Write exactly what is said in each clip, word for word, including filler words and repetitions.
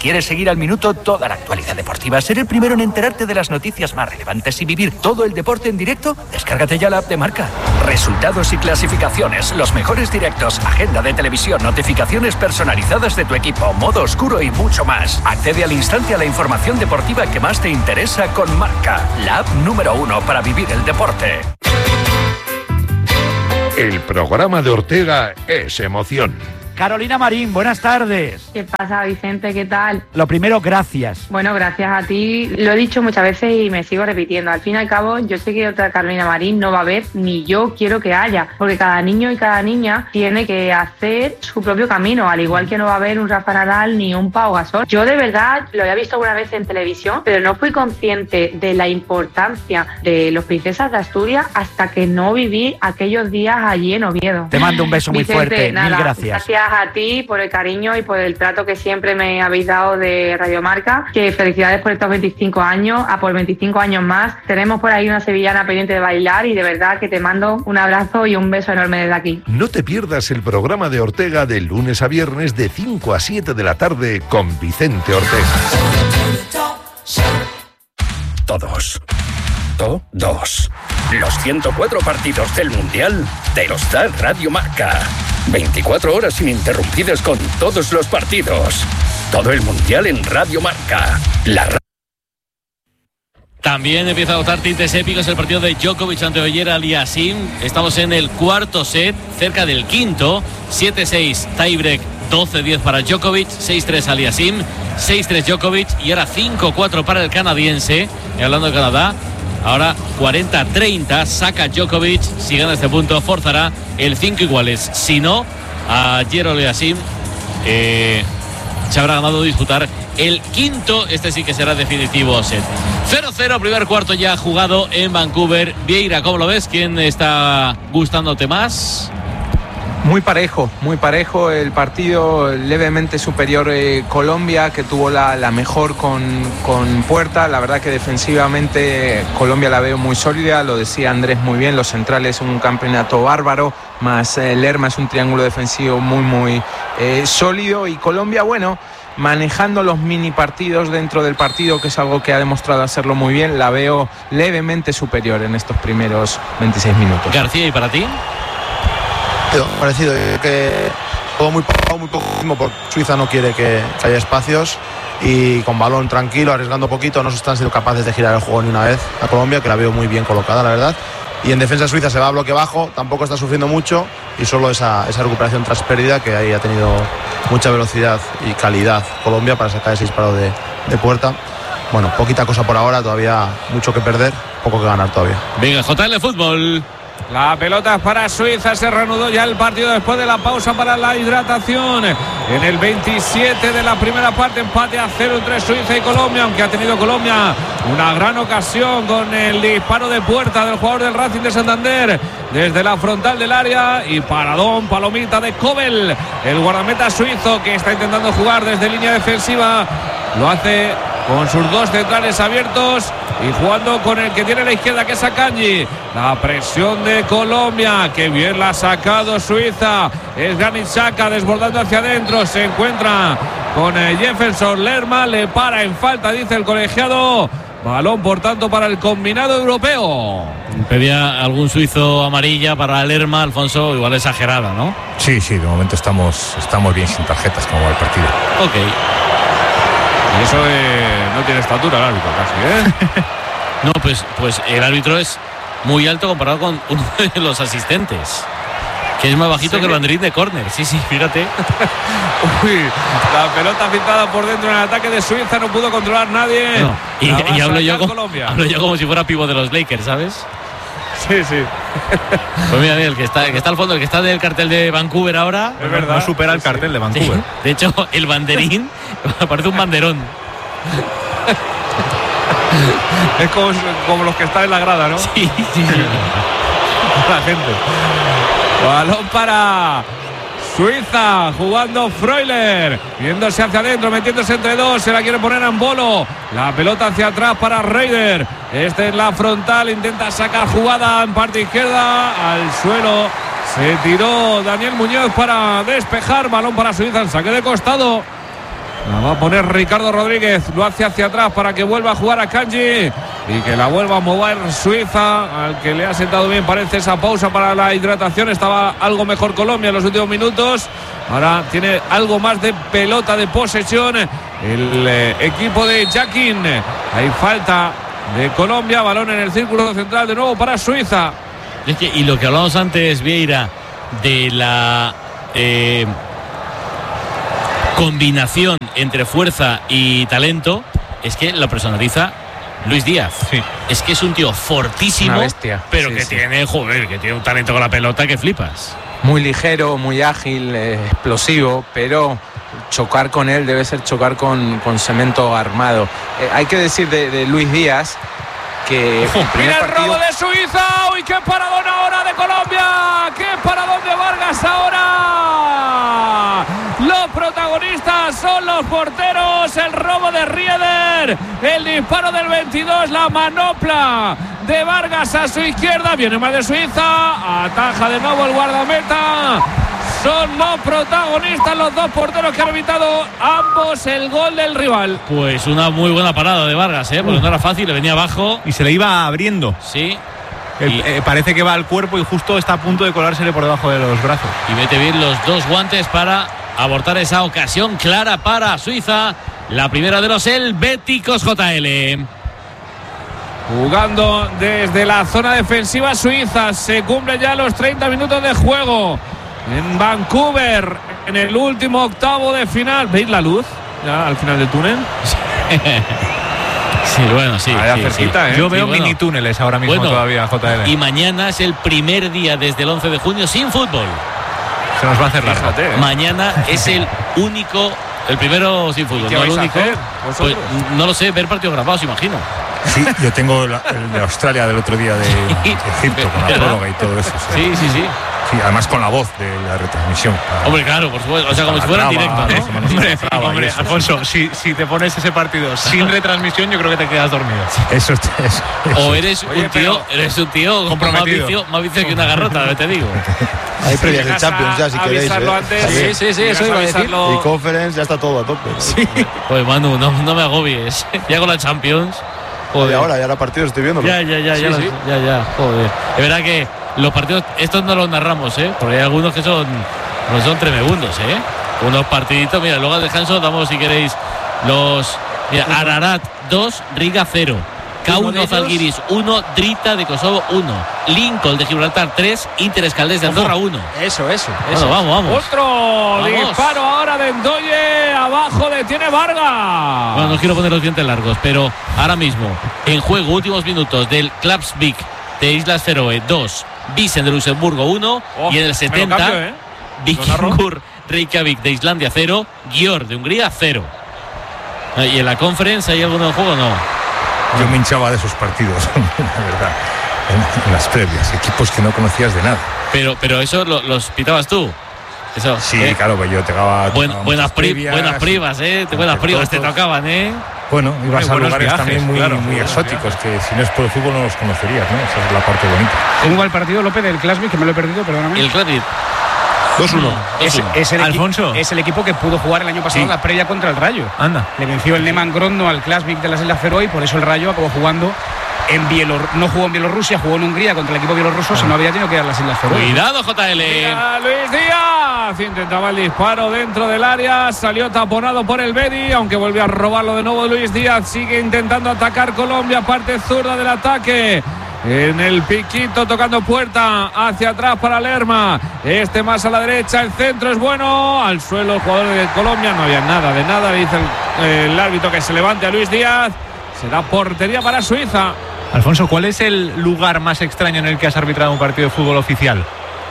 ¿Quieres seguir al minuto toda la actualidad deportiva, ser el primero en enterarte de las noticias más relevantes y vivir todo el deporte en directo? Descárgate ya la app de Marca. Resultados y clasificaciones, los mejores directos, agenda de televisión, notificaciones personalizadas de tu equipo, modo oscuro y mucho más. Accede al instante a la información deportiva que más te interesa con Marca, la app número uno para vivir el deporte. El programa de Ortega es emoción. Carolina Marín, buenas tardes. ¿Qué pasa, Vicente? ¿Qué tal? Lo primero, gracias. Bueno, gracias a ti. Lo he dicho muchas veces y me sigo repitiendo. Al fin y al cabo, yo sé que otra Carolina Marín no va a haber, ni yo quiero que haya, porque cada niño y cada niña tiene que hacer su propio camino, al igual que no va a haber un Rafa Nadal ni un Pau Gasol. Yo de verdad lo había visto alguna vez en televisión, pero no fui consciente de la importancia de los Princesas de Asturias hasta que no viví aquellos días allí en Oviedo. Te mando un beso muy Vicente, fuerte, nada, mil gracias. Gracias a ti por el cariño y por el trato que siempre me habéis dado de Radio Marca. Que felicidades por estos veinticinco años, a por veinticinco años más. Tenemos por ahí una sevillana pendiente de bailar y de verdad que te mando un abrazo y un beso enorme desde aquí. No te pierdas el programa de Ortega de lunes a viernes de cinco a siete de la tarde con Vicente Ortega. Todos. Todos. Los ciento cuatro partidos del Mundial te los da Radio Marca. veinticuatro horas ininterrumpidas con todos los partidos. Todo el Mundial en Radio Marca. La ra- También empieza a adoptar tintes épicos el partido de Djokovic ante Oyer Aliassime. Estamos en el cuarto set, cerca del quinto. siete seis, tiebreak, doce diez para Djokovic, seis tres Aliassime, seis tres Djokovic y ahora cinco cuatro para el canadiense. Y hablando de Canadá, ahora cuarenta treinta, saca Djokovic. Si gana este punto, forzará el cinco iguales. Si no, ayer Aliassime eh, se habrá ganado disputar el quinto. Este sí que será definitivo set. cero cero, primer cuarto ya jugado en Vancouver. Vieira, ¿cómo lo ves? ¿Quién está gustándote más? Muy parejo, muy parejo el partido, levemente superior eh, Colombia, que tuvo la, la mejor con, con Puerta. La verdad que defensivamente Colombia la veo muy sólida, lo decía Andrés muy bien, los centrales un campeonato bárbaro, más eh, Lerma es un triángulo defensivo muy muy eh, sólido, y Colombia, bueno, manejando los mini partidos dentro del partido, que es algo que ha demostrado hacerlo muy bien. La veo levemente superior en estos primeros veintiséis minutos. García, ¿y para ti? Parecido, que todo muy poco, muy poco, porque Suiza no quiere que, que haya espacios, y con balón tranquilo, arriesgando poquito, no se están siendo capaces de girar el juego ni una vez a Colombia, que la veo muy bien colocada, la verdad. Y en defensa Suiza se va a bloque bajo, tampoco está sufriendo mucho, y solo esa, esa recuperación tras pérdida, que ahí ha tenido mucha velocidad y calidad Colombia para sacar ese disparo de, de Puerta. Bueno, poquita cosa por ahora, todavía mucho que perder, poco que ganar todavía. Venga, J L Fútbol. La pelota es para Suiza, se reanudó ya el partido después de la pausa para la hidratación. En el veintisiete de la primera parte, empate a cero entre Suiza y Colombia, aunque ha tenido Colombia una gran ocasión con el disparo de Puerta del jugador del Racing de Santander desde la frontal del área, y paradón, palomita de Kobel, el guardameta suizo, que está intentando jugar desde línea defensiva. Lo hace con sus dos centrales abiertos y jugando con el que tiene a la izquierda, que es Akanji. La presión de Colombia, que bien la ha sacado Suiza. Es Granit Xhaka desbordando hacia adentro. Se encuentra con Jefferson Lerma. Le para en falta, dice el colegiado. Balón, por tanto, para el combinado europeo. Pedía algún suizo amarilla para Lerma, Alfonso, igual exagerada, ¿no? Sí, sí, de momento estamos, estamos bien sin tarjetas, como va el partido. Ok. Y eso eh, no tiene estatura el árbitro casi, ¿eh? No, pues, pues el árbitro es muy alto comparado con uno de los asistentes, que es más bajito, ¿sí?, que el banderín de córner. Sí, sí, fíjate. Uy, la pelota pintada por dentro en el ataque de Suiza, no pudo controlar nadie. No, y, y hablo, yo como, Colombia. hablo yo como si fuera pivo de los Lakers, ¿sabes? Sí, sí. Pues mira, mira, el que está, el que está al fondo, el que está del cartel de Vancouver ahora, es verdad, no supera el cartel de Vancouver. Sí. De hecho, el banderín parece un banderón. Es como, como los que están en la grada, ¿no? Sí, sí, sí. La gente. Balón para Suiza, jugando Freuler, viéndose hacia adentro, metiéndose entre dos, se la quiere poner a Embolo. La pelota hacia atrás para Reider. Este es la frontal, intenta sacar jugada en parte izquierda, al suelo. Se tiró Daniel Muñoz para despejar, balón para Suiza, en saque de costado. La va a poner Ricardo Rodríguez. Lo hace hacia atrás para que vuelva a jugar a Kanji y que la vuelva a mover Suiza, al que le ha sentado bien, parece, esa pausa para la hidratación. Estaba algo mejor Colombia en los últimos minutos. Ahora tiene algo más de pelota, de posesión el eh, equipo de Jaquín. Hay falta de Colombia, balón en el círculo central de nuevo para Suiza. Es que, y lo que hablamos antes, Vieira, de la eh, combinación entre fuerza y talento, es que lo personaliza Luis Díaz. Sí. Es que es un tío fortísimo, una bestia, pero sí, que sí. tiene, joder, que tiene un talento con la pelota que flipas. Muy ligero, muy ágil, eh, explosivo, pero chocar con él debe ser chocar con, con cemento armado. Eh, hay que decir de, de Luis Díaz que el primer partido... robo de Suiza. ¡Uy, qué paradón ahora de Colombia! ¡Qué paradón de Vargas ahora! Los protagonistas son los porteros. El robo de Rieder, el disparo del veintidós, la manopla de Vargas a su izquierda. Viene más de Suiza, ataja de nuevo el guardameta. Son los protagonistas, los dos porteros que han evitado ambos el gol del rival. Pues una muy buena parada de Vargas, ¿eh? Porque no era fácil, le venía abajo. Y se le iba abriendo. Sí. El, y, eh, parece que va al cuerpo y justo está a punto de colársele por debajo de los brazos. Y mete bien los dos guantes para abortar esa ocasión clara para Suiza. La primera de los helvéticos, J L. Jugando desde la zona defensiva Suiza. Se cumplen ya los treinta minutos de juego en Vancouver, en el último octavo de final. ¿Veis la luz ya al final del túnel? Sí, bueno, sí. Allá sí, cerquita, sí. ¿eh? Yo veo sí, bueno. mini túneles ahora mismo Bueno, todavía, J L. Y mañana es el primer día desde el once de junio sin fútbol. Se nos va a hacer largo. Fíjate, ¿eh? Mañana es el único, el primero sin fútbol, ¿Qué no el vais a único. hacer, Pues, vosotros? no lo sé, ver partidos grabados, imagino. Sí, yo tengo la, el de Australia del otro día de Egipto, con la ¿verdad? prórroga y todo eso. O sea, Sí, sí, sí. sí, además con la voz de la retransmisión. Para, Hombre, claro, por supuesto. O sea, como si fuera en directo, ¿no? Hombre, hombre, Alfonso, si, si te pones ese partido sin retransmisión, yo creo que te quedas dormido. Eso, eso, eso. O eres Oye, un tío, pero- eres un tío Comprometido. más vicio, más vicio que una garrota, te digo. Hay previas de Llegas Champions ya, si a queréis. avisarlo ¿eh? antes. Sí, sí, sí, eso iba a decir. Y Conference ya está todo a tope. Sí. Pues Manu, no, no me agobies. Ya con la Champions. Y Joder. ahora, ya ahora partidos estoy viendo. Ya, ya, ya, Sí, ya, sí. ya, ya, joder. Es verdad que los partidos, estos no los narramos, ¿eh? Porque hay algunos que son, no son tremendos, ¿eh? Unos partiditos, mira, luego al descanso damos, si queréis, los... Mira, Ararat dos, Riga cero. K uno Zalgiris uno, Drita de Kosovo uno, Lincoln de Gibraltar tres, Inter Escaldés de Andorra uno. Eso, eso. Bueno, vamos, vamos. Otro Vamos. disparo ahora de Ndoye. Abajo detiene Vargas. Bueno, no quiero poner los dientes largos, pero ahora mismo, en juego, últimos minutos del Klaksvik de Islas Feroe dos, Visen de Luxemburgo uno, Oh, y en el me lo setenta, cambio, ¿eh? Vikingur Reykjavik de Islandia cero, Győr de Hungría cero. ¿Y en la conference hay alguno en juego? No. Yo me hinchaba de esos partidos, la verdad, en, en las previas, equipos que no conocías de nada. Pero, pero eso lo- los pitabas tú. Eso, Sí, ¿eh? claro, pues yo te daba, Buen- tocaba buenas, muchas pri- previas, buenas privas, ¿eh? Buenas entre privas te todos. tocaban, ¿eh? Bueno, ibas Muy a buenos lugares viajes, también muy, claro, muy buenos exóticos, que si no es por el fútbol no los conocerías, ¿no? Esa es la parte bonita. ¿Cómo va el partido, López, del Klasvik? Que me lo he perdido, perdóname. El Klaksvik. dos uno. Es, es el equi- Alfonso. es el equipo que pudo jugar el año pasado Sí. la previa contra el Rayo. Anda. Le venció el Neman Grodno al Klasvik de las Islas Feroe y por eso el Rayo acabó jugando en Bielorrusia. No jugó en Bielorrusia, jugó en Hungría contra el equipo bielorruso, si no había tenido que ir a las Islas Feroe. Cuidado, J L. Mira, Luis Díaz intentaba el disparo dentro del área, salió taponado por el Bedi, aunque volvió a robarlo de nuevo Luis Díaz. Sigue intentando atacar Colombia, parte zurda del ataque. En el piquito, tocando puerta hacia atrás para Lerma. Este más a la derecha, el centro es bueno. Al suelo el jugador de Colombia, no había nada de nada. Le dice el, el árbitro que se levante a Luis Díaz. Será portería para Suiza. Alfonso, ¿cuál es el lugar más extraño en el que has arbitrado un partido de fútbol oficial?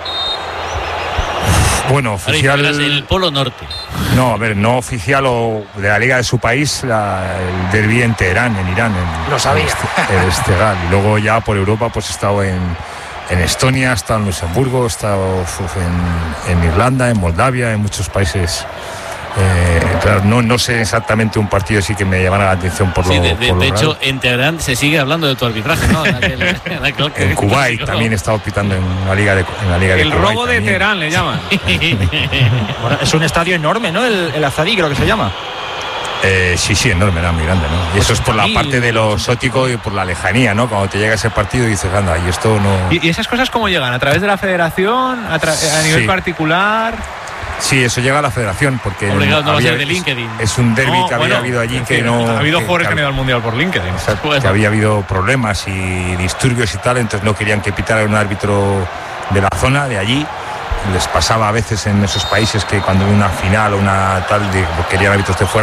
Bueno, Ahora oficial... dices, el Polo Norte. No, a ver, no oficial o de la liga de su país, la, el derbi en Teherán, en Irán. En, Lo sabía. En este, el Esteghlal. Y luego ya por Europa pues he estado en, en Estonia, he estado en Luxemburgo, he estado uf, en, en Irlanda, en Moldavia, en muchos países. Eh, claro, no, no sé exactamente un partido sí que me llamara la atención por lo, Sí, de, de- por lo de hecho, raro. en Teherán se sigue hablando de tu arbitraje, ¿no? En, aquel, en, aquel que- En Kuwait también he estado pitando en la liga de, en la liga de El Kuwait robo de también. Teherán le llaman. Bueno, es un estadio enorme, ¿no? El, el Azadí, creo que se llama. Eh, sí, sí, enorme, era muy grande, ¿no? Y eso es por la mil. parte de lo exótico y por la lejanía, ¿no? Cuando te llega ese partido y dices, anda, y esto no... ¿Y, y esas cosas cómo llegan? ¿A través de la federación? ¿A, tra- a nivel Sí. particular? Sí, eso llega a la federación porque... Obligado, no va a había- ser de LinkedIn. Es, es un derbi No, que bueno, había habido allí en que fin, no... Ha habido que- jugadores que han que- ido al Mundial por LinkedIn. Exacto, Bueno. que había habido problemas y disturbios y tal, entonces no querían que pitara un árbitro de la zona, de allí. Les pasaba a veces en esos países que cuando hay una final o una tal, de- querían árbitros de fuera.